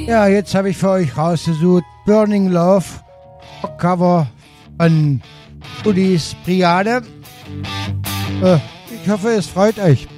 Ja, jetzt habe ich für euch rausgesucht Burning Love, Cover an Ulis Brigade. Ich hoffe, es freut euch.